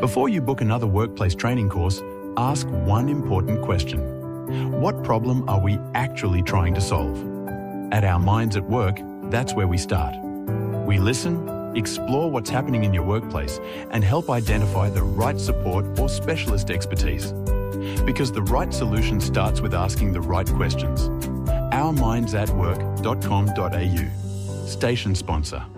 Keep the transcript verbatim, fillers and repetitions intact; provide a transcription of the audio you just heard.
Before you book another workplace training course, ask one important question. What problem are we actually trying to solve? At Our Minds at Work, that's where we start. We listen, explore what's happening in your workplace, and help identify the right support or specialist expertise. Because the right solution starts with asking the right questions. our minds at work dot com dot a u. Station sponsor.